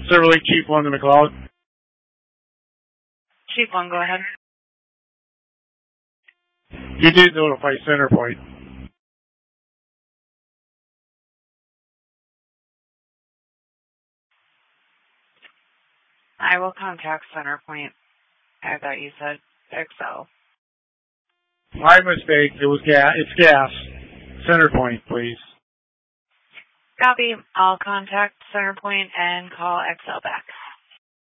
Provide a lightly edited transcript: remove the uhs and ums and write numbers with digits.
Silverlink Chief 1 to McLeod. Chief 1, go ahead. You did notify Centerpoint. I will contact Centerpoint. I thought you said Excel. My mistake. It was gas. It's gas. Centerpoint, please. Copy. I'll contact Centerpoint and call Excel back.